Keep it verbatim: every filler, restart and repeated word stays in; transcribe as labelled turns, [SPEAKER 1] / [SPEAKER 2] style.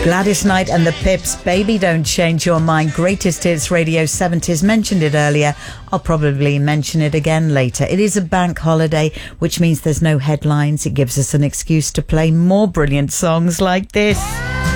[SPEAKER 1] Gladys Knight and the Pips, Baby Don't Change Your Mind. Greatest Hits Radio seventies. Mentioned it earlier. I'll probably mention it again later. It is a bank holiday, which means there's no headlines. It gives us an excuse to play more brilliant songs like this.